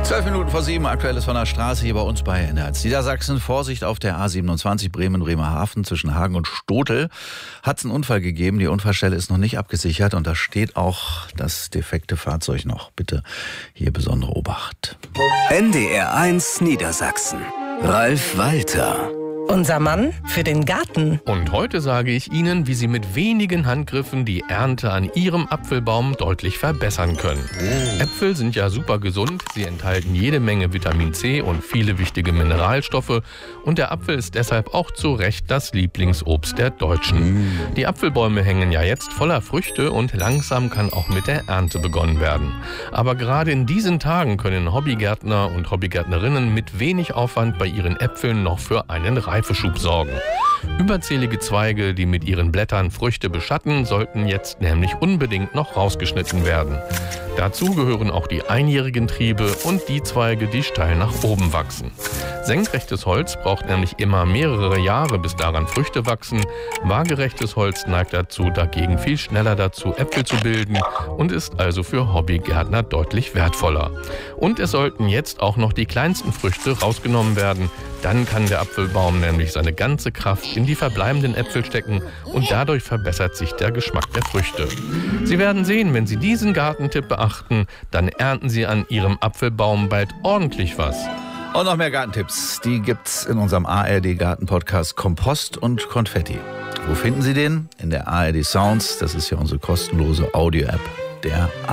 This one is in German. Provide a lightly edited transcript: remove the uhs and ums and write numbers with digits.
12:07, Aktuelles von der Straße hier bei uns bei NRZ Niedersachsen. Vorsicht auf der A27 Bremen-Bremerhaven zwischen Hagen und Stotel. Hat es einen Unfall gegeben. Die Unfallstelle ist noch nicht abgesichert und da steht auch das defekte Fahrzeug noch. Bitte hier besondere Obacht. NDR 1 Niedersachsen. Ralf Walter. Unser Mann für den Garten. Und heute sage ich Ihnen, wie Sie mit wenigen Handgriffen die Ernte an Ihrem Apfelbaum deutlich verbessern können. Äpfel sind ja super gesund, sie enthalten jede Menge Vitamin C und viele wichtige Mineralstoffe und der Apfel ist deshalb auch zu Recht das Lieblingsobst der Deutschen. Die Apfelbäume hängen ja jetzt voller Früchte und langsam kann auch mit der Ernte begonnen werden. Aber gerade in diesen Tagen können Hobbygärtner und Hobbygärtnerinnen mit wenig Aufwand bei ihren Äpfeln noch für einen Reifeschub sorgen. Überzählige Zweige, die mit ihren Blättern Früchte beschatten, sollten jetzt nämlich unbedingt noch rausgeschnitten werden. Dazu gehören auch die einjährigen Triebe und die Zweige, die steil nach oben wachsen. Senkrechtes Holz braucht nämlich immer mehrere Jahre, bis daran Früchte wachsen. Waagerechtes Holz neigt dagegen viel schneller dazu, Äpfel zu bilden und ist also für Hobbygärtner deutlich wertvoller. Und es sollten jetzt auch noch die kleinsten Früchte rausgenommen werden. Dann kann der Apfelbaum nämlich seine ganze Kraft in die verbleibenden Äpfel stecken und dadurch verbessert sich der Geschmack der Früchte. Sie werden sehen, wenn Sie diesen Gartentipp beachten, dann ernten Sie an Ihrem Apfelbaum bald ordentlich was. Und noch mehr Gartentipps, die gibt's in unserem ARD-Garten-Podcast Kompost und Konfetti. Wo finden Sie den? In der ARD Sounds, das ist ja unsere kostenlose Audio-App der ARD.